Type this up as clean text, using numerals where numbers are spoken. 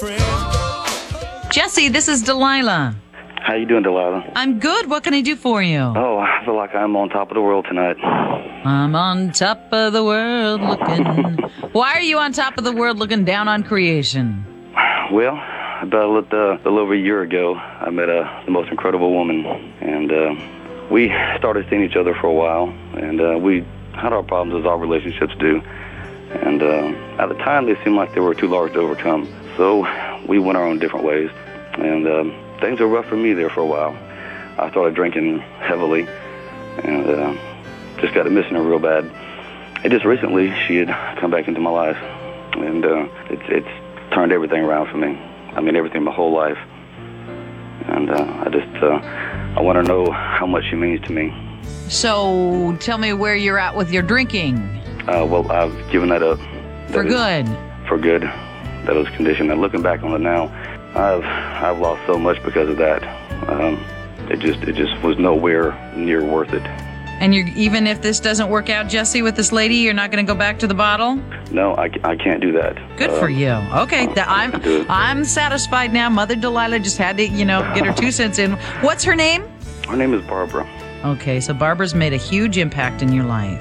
Jesse, this is Delilah. How you doing, Delilah? I'm good. What can I do for you? Oh, I feel like I'm on top of the world tonight. I'm on top of the world looking. Why are you on top of the world looking down on creation? Well, about a little over a year ago, I met the most incredible woman, and we started seeing each other for a while, and we had our problems as all relationships do. And at the time, they seemed like they were too large to overcome. So we went our own different ways, and things were rough for me there for a while. I started drinking heavily, and just got to missing her real bad. And just recently, she had come back into my life, and it's turned everything around for me. I mean, everything, my whole life. And I want to know how much she means to me. So tell me where you're at with your drinking. Well, I've given that up. For good. For good. That was conditioned. And looking back on it now, I've lost so much because of that. It just was nowhere near worth it. And even if this doesn't work out, Jesse, with this lady, you're not going to go back to the bottle? No, I can't do that. Good for you. Okay, I'm satisfied now. Mother Delilah just had to, get her 2 cents in. What's her name? Her name is Barbara. Okay, so Barbara's made a huge impact in your life.